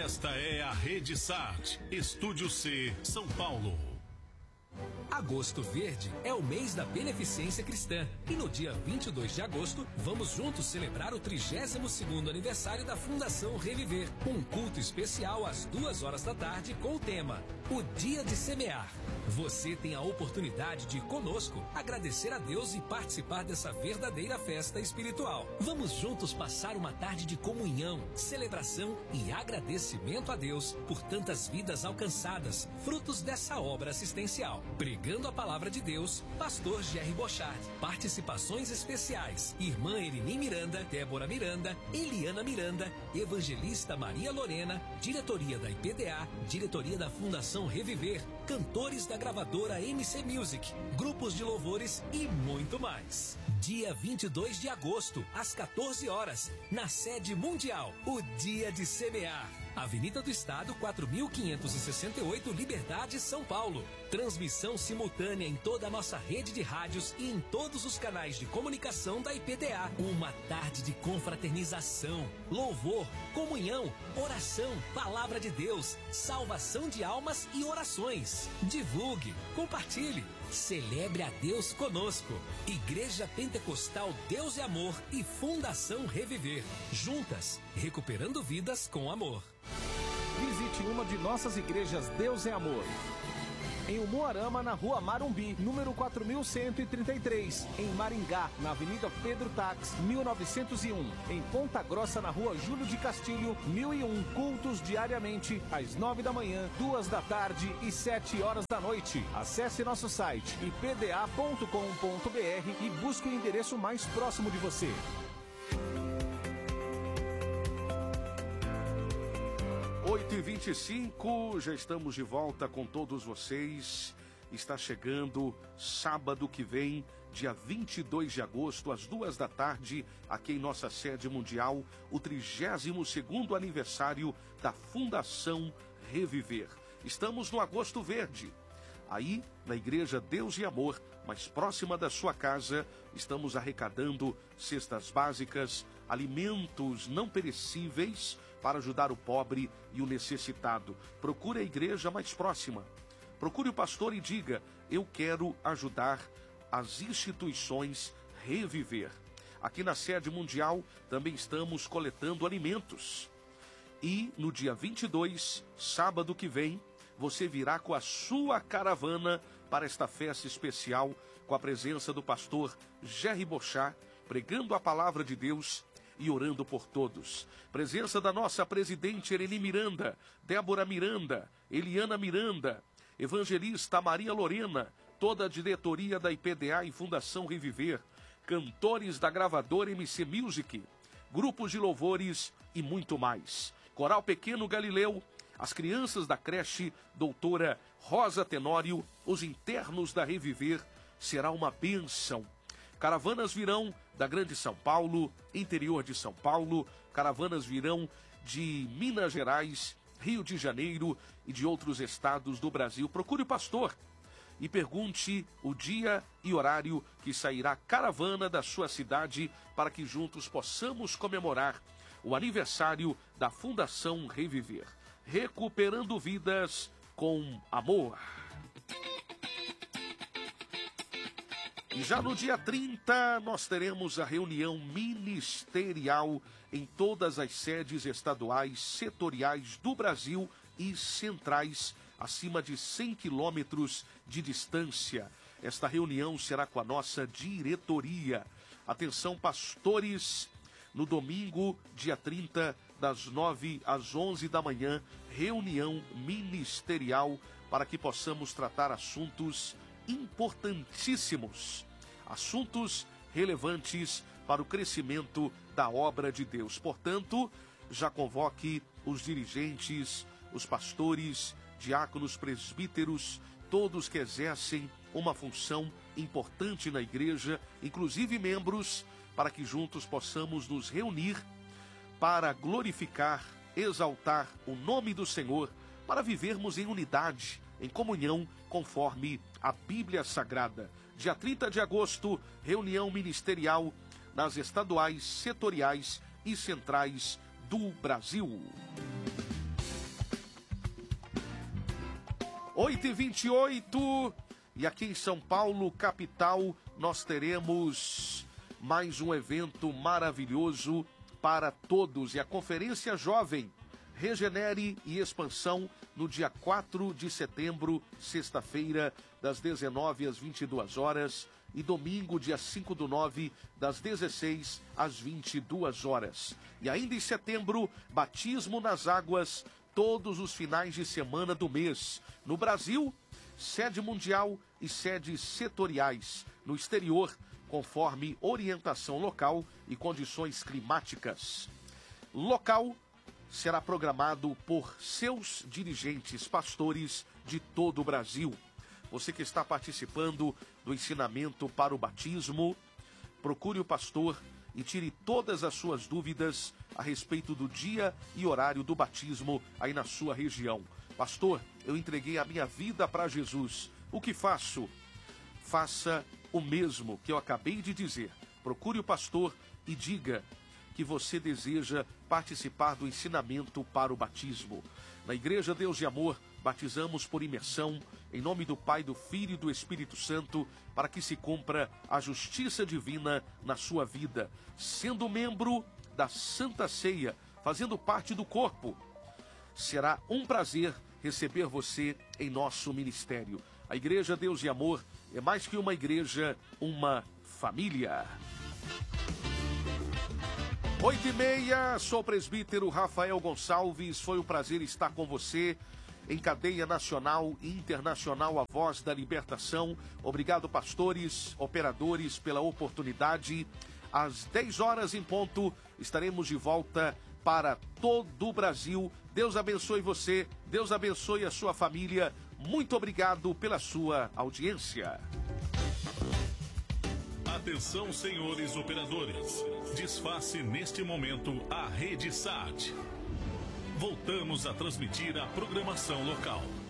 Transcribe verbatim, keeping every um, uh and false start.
Esta é a Rede Sat, Estúdio C, São Paulo. Agosto Verde é o mês da beneficência cristã e no dia vinte e dois de agosto vamos juntos celebrar o trigésimo segundo aniversário da Fundação Reviver. Um culto especial às duas horas da tarde com o tema O Dia de Semear. Você tem a oportunidade de conosco agradecer a Deus e participar dessa verdadeira festa espiritual. Vamos juntos passar uma tarde de comunhão, celebração e agradecimento a Deus por tantas vidas alcançadas, frutos dessa obra assistencial. Pregando a palavra de Deus, Pastor Jerry Bochard. Participações especiais: Irmã Erini Miranda, Débora Miranda, Eliana Miranda, Evangelista Maria Lorena, Diretoria da I P D A, Diretoria da Fundação Reviver, cantores da gravadora M C Music, grupos de louvores e muito mais. Dia vinte e dois de agosto, às quatorze horas, na sede mundial, o Dia de Semear. Avenida do Estado, quatro mil quinhentos e sessenta e oito, Liberdade, São Paulo. Transmissão simultânea em toda a nossa rede de rádios e em todos os canais de comunicação da I P D A. Uma tarde de confraternização, louvor, comunhão, oração, palavra de Deus, salvação de almas e orações. Divulgue, compartilhe, celebre a Deus conosco. Igreja Pentecostal Deus é Amor e Fundação Reviver. Juntas, recuperando vidas com amor. Visite uma de nossas igrejas Deus é Amor. Em Umuarama, na Rua Marumbi, número quatro mil cento e trinta e três. Em Maringá, na Avenida Pedro Tax, mil novecentos e um. Em Ponta Grossa, na Rua Júlio de Castilho, mil e um. Cultos diariamente, às nove da manhã, duas da tarde e sete horas da noite. Acesse nosso site i p d a ponto com ponto b r e busque o endereço mais próximo de você. oito e vinte e cinco, já estamos de volta com todos vocês. Está chegando sábado que vem, dia vinte e dois de agosto, às duas da tarde, aqui em nossa sede mundial, o trigésimo segundo aniversário da Fundação Reviver. Estamos no Agosto Verde. Aí, na Igreja Deus e Amor, mais próxima da sua casa, estamos arrecadando cestas básicas, alimentos não perecíveis para ajudar o pobre e o necessitado. Procure a igreja mais próxima. Procure o pastor e diga: eu quero ajudar as instituições Reviver. Aqui na sede mundial também estamos coletando alimentos. E no dia vinte e dois, sábado que vem, você virá com a sua caravana para esta festa especial, com a presença do pastor Jerry Bochard, pregando a palavra de Deus e orando por todos. Presença da nossa presidente Erini Miranda, Débora Miranda, Eliana Miranda, evangelista Maria Lorena, toda a diretoria da I P D A e Fundação Reviver, cantores da gravadora M C Music, grupos de louvores e muito mais. Coral Pequeno Galileu, as crianças da creche Doutora Rosa Tenório, os internos da Reviver, será uma bênção. Caravanas virão da Grande São Paulo, interior de São Paulo, caravanas virão de Minas Gerais, Rio de Janeiro e de outros estados do Brasil. Procure o pastor e pergunte o dia e horário que sairá a caravana da sua cidade para que juntos possamos comemorar o aniversário da Fundação Reviver. Recuperando vidas com amor. E já no dia trinta, nós teremos a reunião ministerial em todas as sedes estaduais, setoriais do Brasil e centrais, acima de cem quilômetros de distância. Esta reunião será com a nossa diretoria. Atenção, pastores, no domingo, dia trinta, das nove às onze da manhã, reunião ministerial para que possamos tratar assuntos importantíssimos, assuntos relevantes para o crescimento da obra de Deus. Portanto, já convoque os dirigentes, os pastores, diáconos, presbíteros, todos que exercem uma função importante na igreja, inclusive membros, para que juntos possamos nos reunir para glorificar, exaltar o nome do Senhor, para vivermos em unidade, em comunhão, conforme a Bíblia Sagrada. Dia trinta de agosto, reunião ministerial nas estaduais, setoriais e centrais do Brasil. oito e vinte e oito. E aqui em São Paulo, capital, nós teremos mais um evento maravilhoso para todos. E a Conferência Jovem Regenere e Expansão no dia quatro de setembro, sexta-feira, das dezenove às vinte e duas horas. E domingo, dia cinco do nove, das dezesseis às vinte e duas horas. E ainda em setembro, batismo nas águas, todos os finais de semana do mês. No Brasil, sede mundial e sedes setoriais. No exterior, conforme orientação local e condições climáticas. Local será programado por seus dirigentes, pastores de todo o Brasil. Você que está participando do ensinamento para o batismo, procure o pastor e tire todas as suas dúvidas a respeito do dia e horário do batismo aí na sua região. Pastor, eu entreguei a minha vida para Jesus. O que faço? Faça o mesmo que eu acabei de dizer. Procure o pastor e diga que você deseja participar do ensinamento para o batismo. Na Igreja Deus de Amor, batizamos por imersão, em nome do Pai, do Filho e do Espírito Santo, para que se cumpra a justiça divina na sua vida, sendo membro da Santa Ceia, fazendo parte do corpo. Será um prazer receber você em nosso ministério. A Igreja Deus de Amor é mais que uma igreja, uma família. Oito e meia, sou o presbítero Rafael Gonçalves, foi um prazer estar com você em cadeia nacional e internacional, a voz da libertação. Obrigado, pastores, operadores, pela oportunidade. Às dez horas em ponto, estaremos de volta para todo o Brasil. Deus abençoe você, Deus abençoe a sua família. Muito obrigado pela sua audiência. Atenção, senhores operadores. Desface neste momento a Rede Sat. Voltamos a transmitir a programação local.